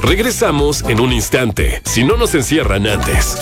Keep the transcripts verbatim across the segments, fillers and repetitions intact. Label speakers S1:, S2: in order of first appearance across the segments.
S1: Regresamos en un instante, si no nos encierran antes.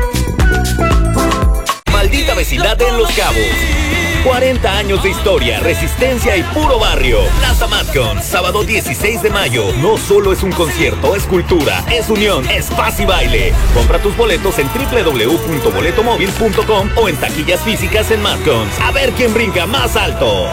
S2: Maldita vecindad en Los Cabos. cuarenta años de historia, resistencia y puro barrio. Plaza Matcon, sábado dieciséis de mayo. No solo es un concierto, es cultura, es unión, es paz y baile. Compra tus boletos en doble u doble u doble u punto boleto móvil punto com o en taquillas físicas en Matcon. A ver quién brinca más alto.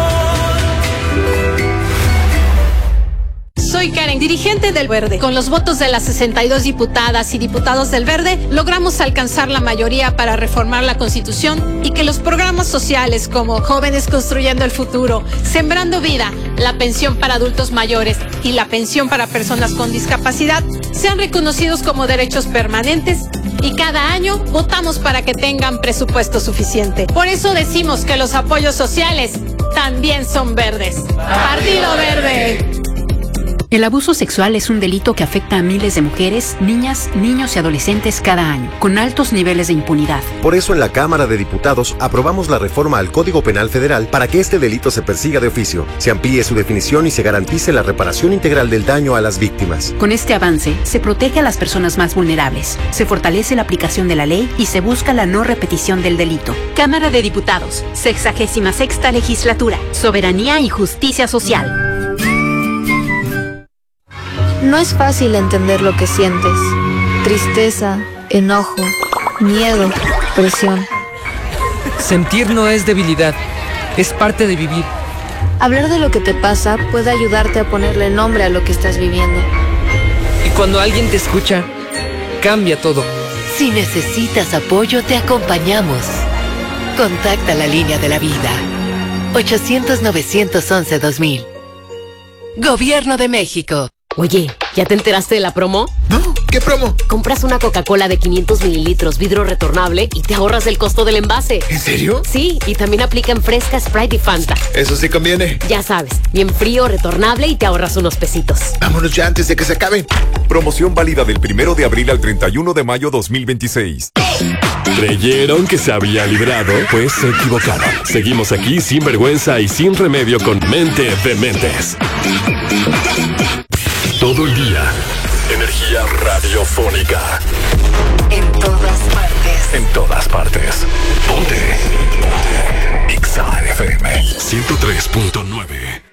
S3: Soy Karen, dirigente del Verde. Con los votos de las sesenta y dos diputadas y diputados del Verde, logramos alcanzar la mayoría para reformar la Constitución y que los programas sociales como Jóvenes Construyendo el Futuro, Sembrando Vida, la pensión para adultos mayores y la pensión para personas con discapacidad sean reconocidos como derechos permanentes y cada año votamos para que tengan presupuesto suficiente. Por eso decimos que los apoyos sociales también son verdes. Partido Verde.
S4: El abuso sexual es un delito que afecta a miles de mujeres, niñas, niños y adolescentes cada año, con altos niveles de impunidad.
S5: Por eso en la Cámara de Diputados aprobamos la reforma al Código Penal Federal para que este delito se persiga de oficio, se amplíe su definición y se garantice la reparación integral del daño a las víctimas.
S4: Con este avance, se protege a las personas más vulnerables, se fortalece la aplicación de la ley y se busca la no repetición del delito. Cámara de Diputados, sexagésima sexta legislatura, soberanía y justicia social.
S6: No es fácil entender lo que sientes. Tristeza, enojo, miedo, presión.
S7: Sentir no es debilidad, es parte de vivir.
S6: Hablar de lo que te pasa puede ayudarte a ponerle nombre a lo que estás viviendo.
S7: Y cuando alguien te escucha, cambia todo.
S8: Si necesitas apoyo, te acompañamos. Contacta la línea de la vida. ochocientos, novecientos once, dos mil. Gobierno de México.
S9: Oye, ¿ya te enteraste de la promo?
S10: No, ¿qué promo?
S9: Compras una Coca-Cola de quinientos mililitros vidrio retornable y te ahorras el costo del envase.
S10: ¿En serio?
S9: Sí, y también aplican Fresca, Sprite y Fanta.
S10: Eso sí conviene.
S9: Ya sabes, bien frío, retornable y te ahorras unos pesitos.
S10: Vámonos ya antes de que se acaben.
S11: Promoción válida del primero de abril al treinta y uno de mayo dos mil veintiséis.
S1: ¿Creyeron que se había librado? Pues se equivocaron. Seguimos aquí sin vergüenza y sin remedio con Mente de Mentes. Todo el día, energía radiofónica.
S8: En todas partes.
S1: En todas partes. Ponte. Ponte. Exa F M ciento tres punto nueve.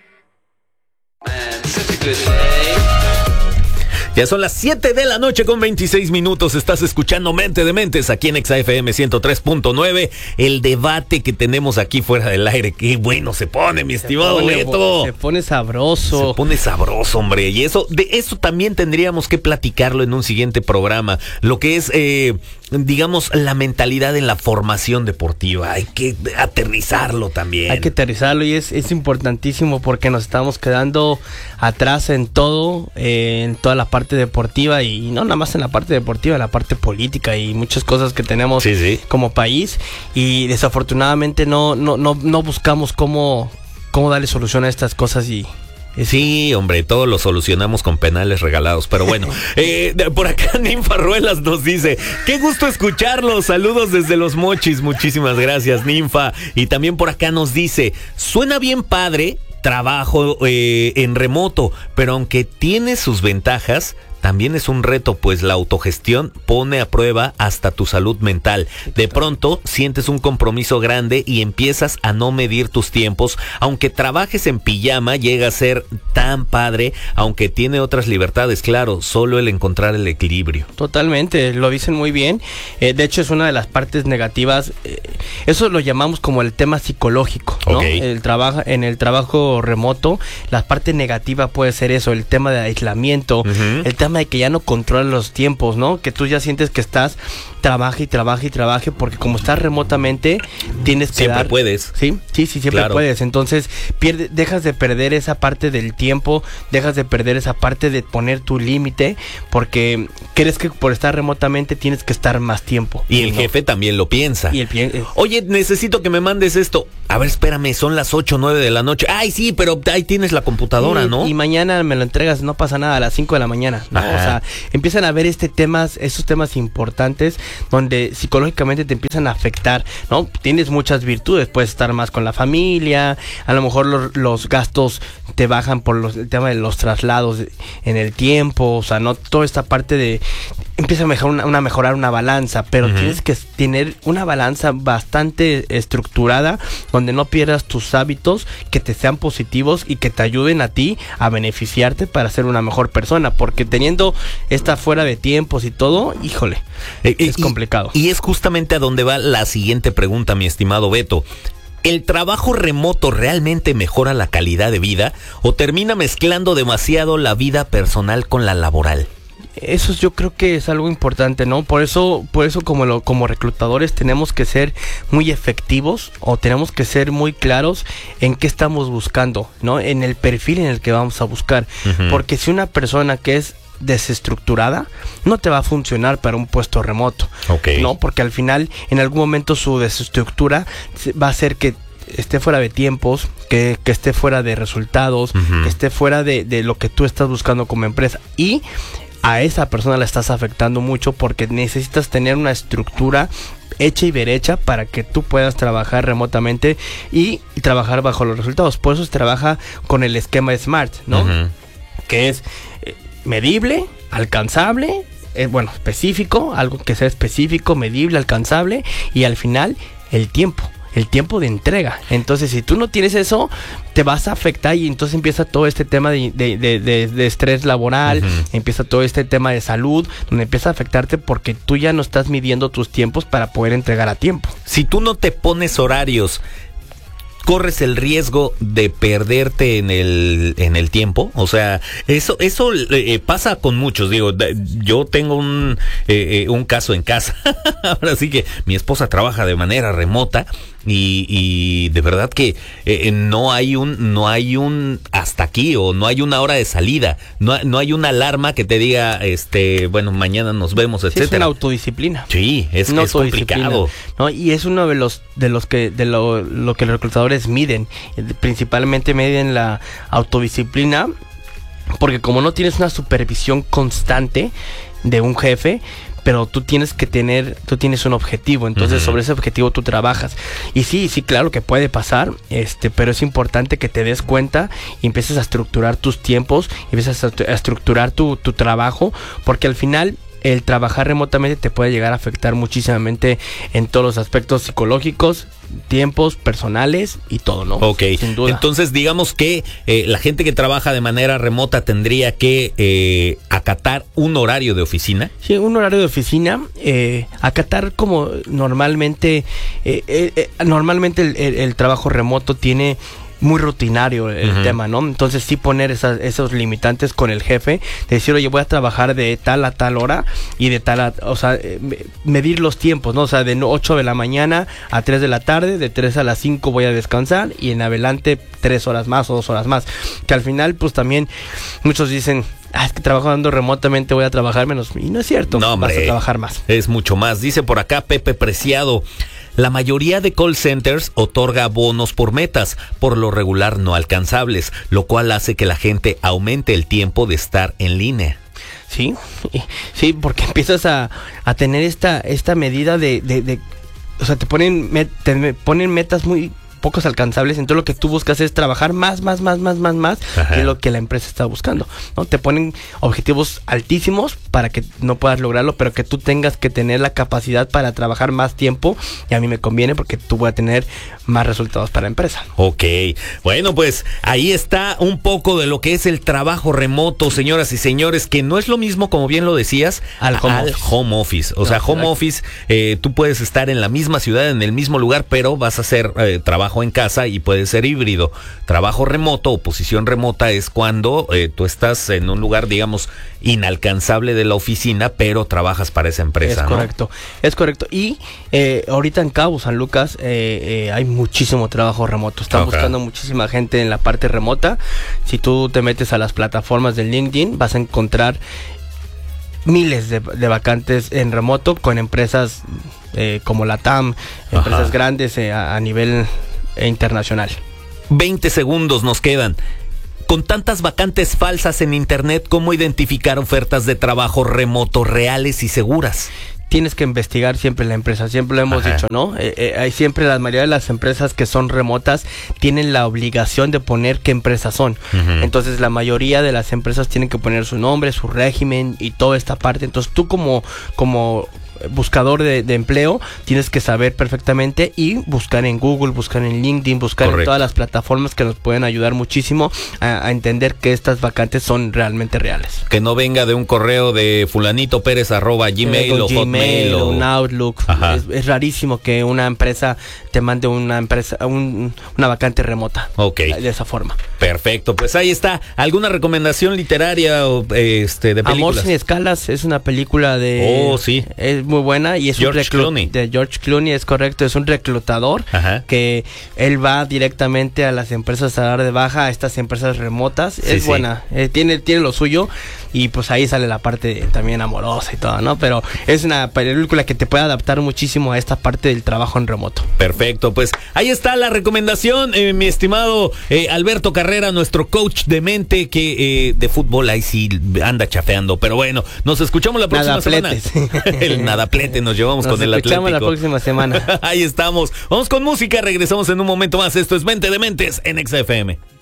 S2: Ya son las siete de la noche con veintiséis minutos. Estás escuchando Mente de Mentes aquí en Exa F M ciento tres punto nueve. El debate que tenemos aquí fuera del aire. Qué bueno se pone, mi estimado Beto.
S12: Se pone sabroso.
S2: Se pone sabroso, hombre. Y eso, de eso también tendríamos que platicarlo en un siguiente programa. Lo que es, eh, digamos, la mentalidad en la formación deportiva. Hay que aterrizarlo también.
S12: Hay que aterrizarlo y es, es importantísimo porque nos estamos quedando atrás en todo, eh, en toda la parte deportiva y no nada más en la parte deportiva, en la parte política y muchas cosas que tenemos
S2: sí, sí.
S12: como país y desafortunadamente no no no no buscamos cómo cómo darle solución a estas cosas y
S2: sí, hombre, todo lo solucionamos con penales regalados, pero bueno, eh, por acá Ninfa Ruelas nos dice, qué gusto escucharlos, saludos desde Los Mochis, muchísimas gracias Ninfa, y también por acá nos dice, suena bien padre, trabajo eh, en remoto, pero aunque tiene sus ventajas, también es un reto, pues la autogestión pone a prueba hasta tu salud mental. De pronto sientes un compromiso grande y empiezas a no medir tus tiempos. Aunque trabajes en pijama, llega a ser tan padre, aunque tiene otras libertades, claro, solo el encontrar el equilibrio.
S12: Totalmente, lo dicen muy bien. Eh, de hecho, es una de las partes negativas. Eh, eso lo llamamos como el tema psicológico, ¿no?
S2: Okay.
S12: El trabajo, en el trabajo remoto, la parte negativa puede ser eso, el tema de aislamiento, uh-huh. el tema de que ya no controlas los tiempos, ¿no? Que tú ya sientes que estás trabaja y trabaja y trabaje porque como estás remotamente tienes que
S2: siempre
S12: dar,
S2: puedes.
S12: Sí, sí, sí, siempre
S2: claro.
S12: puedes. Entonces, pierde, dejas de perder esa parte del tiempo, dejas de perder esa parte de poner tu límite porque crees que por estar remotamente tienes que estar más tiempo.
S2: Y el
S12: ¿no?
S2: jefe también lo piensa.
S12: Y el pie, eh.
S2: Oye, necesito que me mandes esto. A ver, espérame, son las ocho o nueve de la noche. Ay, sí, pero ahí tienes la computadora,
S12: y,
S2: ¿no?
S12: Y mañana me lo entregas, no pasa nada, a las cinco de la mañana. ¿no? O sea, empiezan a ver este temas, esos temas importantes donde psicológicamente te empiezan a afectar, ¿no? Tienes muchas virtudes, puedes estar más con la familia, a lo mejor los, los gastos te bajan por los, el tema de los traslados en el tiempo, o sea, no toda esta parte de empieza a mejorar una, una mejorar una balanza, pero uh-huh. tienes que tener una balanza bastante estructurada donde no pierdas tus hábitos que te sean positivos y que te ayuden a ti a beneficiarte para ser una mejor persona, porque teniendo esta fuera de tiempos y todo, híjole, eh, es
S2: y,
S12: complicado.
S2: Y es justamente a donde va la siguiente pregunta, mi estimado Beto. ¿El trabajo remoto realmente mejora la calidad de vida o termina mezclando demasiado la vida personal con la laboral?
S12: Eso yo creo que es algo importante, ¿no? Por eso, por eso como lo, como reclutadores tenemos que ser muy efectivos o tenemos que ser muy claros en qué estamos buscando, ¿no? En el perfil en el que vamos a buscar. Uh-huh. Porque si una persona que es desestructurada no te va a funcionar para un puesto remoto, okay. ¿no? Porque al final, en algún momento su desestructura va a hacer que esté fuera de tiempos, que, que esté fuera de resultados, uh-huh. que esté fuera de, de lo que tú estás buscando como empresa. Y a esa persona la estás afectando mucho porque necesitas tener una estructura hecha y derecha para que tú puedas trabajar remotamente y, y trabajar bajo los resultados. Por eso se trabaja con el esquema SMART, ¿no? Uh-huh. Que es eh, medible, alcanzable, eh, bueno, específico, algo que sea específico, medible, alcanzable y al final el tiempo. El tiempo de entrega. Entonces, si tú no tienes eso, te vas a afectar y entonces empieza todo este tema de, de, de, de, de estrés laboral, uh-huh. empieza todo este tema de salud, donde empieza a afectarte porque tú ya no estás midiendo tus tiempos para poder entregar a tiempo.
S2: Si tú no te pones horarios, corres el riesgo de perderte en el en el tiempo. O sea, eso eso eh, pasa con muchos. Digo, yo tengo un eh, un caso en casa. Ahora sí que mi esposa trabaja de manera remota y, y de verdad que eh, no hay un no hay un hasta aquí o no hay una hora de salida. No, no hay una alarma que te diga, este, bueno, mañana nos vemos, etcétera.
S12: Sí, es una autodisciplina.
S2: Sí, es, es complicado.
S12: ¿No? Y es uno de los de los que de lo, lo que los reclutadores miden, principalmente miden la autodisciplina, porque como no tienes una supervisión constante de un jefe, pero tú tienes que tener, tú tienes un objetivo, entonces uh-huh. sobre ese objetivo tú trabajas. Y sí, sí, claro que puede pasar, este, pero es importante que te des cuenta y empieces a estructurar tus tiempos, y empieces a estructurar tu, tu trabajo, porque al final el trabajar remotamente te puede llegar a afectar muchísimamente en todos los aspectos psicológicos, tiempos personales y todo, ¿no?
S2: Ok, sin duda. Entonces digamos que eh, la gente que trabaja de manera remota tendría que eh, acatar un horario de oficina.
S12: Sí, un horario de oficina, eh, acatar como normalmente, eh, eh, eh, normalmente el, el, el trabajo remoto tiene muy rutinario el uh-huh. tema, ¿no? Entonces sí poner esas, esos limitantes con el jefe, de decir, oye, voy a trabajar de tal a tal hora y de tal a, o sea, eh, medir los tiempos, ¿no? O sea, de ocho de la mañana a tres de la tarde, de tres a las cinco voy a descansar y en adelante tres horas más o dos horas más, que al final pues también muchos dicen, ah, es que trabajando remotamente voy a trabajar menos, y no es cierto,
S2: no, hombre,
S12: vas a trabajar más.
S2: Es mucho más. Dice por acá Pepe Preciado, la mayoría de call centers otorga bonos por metas, por lo regular no alcanzables, lo cual hace que la gente aumente el tiempo de estar en línea.
S12: Sí, sí, porque empiezas a, a tener esta, esta medida de, de, de, o sea, te ponen, met, te ponen metas muy pocos alcanzables, entonces lo que tú buscas es trabajar más, más, más, más, más, más que lo que la empresa está buscando, ¿no? Te ponen objetivos altísimos para que no puedas lograrlo, pero que tú tengas que tener la capacidad para trabajar más tiempo, y a mí me conviene porque tú vas a tener más resultados para la empresa.
S2: Ok, bueno, pues ahí está un poco de lo que es el trabajo remoto, señoras y señores, que no es lo mismo, como bien lo decías, al home al office. Home office. O no, sea, home office, eh, tú puedes estar en la misma ciudad, en el mismo lugar, pero vas a hacer eh, trabajo en casa y puede ser híbrido. Trabajo remoto o posición remota es cuando eh, tú estás en un lugar, digamos, inalcanzable de la oficina, pero trabajas para esa empresa,
S12: es
S2: ¿no?
S12: Correcto, es correcto. Y eh, ahorita en Cabo San Lucas eh, eh, hay muchísimo trabajo remoto. Están okay. buscando muchísima gente en la parte remota. Si tú te metes a las plataformas de LinkedIn, vas a encontrar miles de, de vacantes en remoto con empresas eh, como la T A M, empresas Ajá. grandes eh, a, a nivel internacional.
S2: veinte segundos nos quedan. con tantas vacantes falsas en internet, ¿cómo identificar ofertas de trabajo remoto reales y seguras?
S12: Tienes que investigar siempre la empresa, siempre lo hemos Ajá. dicho, ¿no? Eh, eh, hay siempre la mayoría de las empresas que son remotas tienen la obligación de poner qué empresas son. Uh-huh. Entonces la mayoría de las empresas tienen que poner su nombre, su régimen y toda esta parte. Entonces tú como, como buscador de, de empleo tienes que saber perfectamente y buscar en Google, buscar en LinkedIn, buscar Correcto. en todas las plataformas que nos pueden ayudar muchísimo a, a entender que estas vacantes son realmente reales.
S2: Que no venga de un correo de fulanito pérez arroba gmail o hotmail o
S12: un Outlook. Es, es rarísimo que una empresa te mande una empresa un, una vacante remota.
S2: Ok.
S12: De esa forma.
S2: Perfecto, pues ahí está. ¿Alguna recomendación literaria o este de películas?
S12: Amor sin escalas es una película de
S2: Oh, sí.
S12: Es muy buena y es
S2: George
S12: un reclu-
S2: Clooney.
S12: de George Clooney, es correcto, es un reclutador Ajá. que él va directamente a las empresas a dar de baja a estas empresas remotas. Sí, es sí. buena, eh, tiene tiene lo suyo y pues ahí sale la parte también amorosa y todo, ¿no? Pero es una película que te puede adaptar muchísimo a esta parte del trabajo en remoto.
S2: Perfecto, pues ahí está la recomendación, eh, mi estimado eh, Alberto Carrera, nuestro coach de mente que eh, de fútbol ahí sí anda chafeando, pero bueno, nos escuchamos la próxima
S12: Nadapletes.
S2: semana. El nadaplete nos llevamos
S12: nos
S2: con el Atlético.
S12: Nos escuchamos la próxima semana.
S2: Ahí estamos. Vamos con música, regresamos en un momento más. Esto es Mente de Mentes en X F M.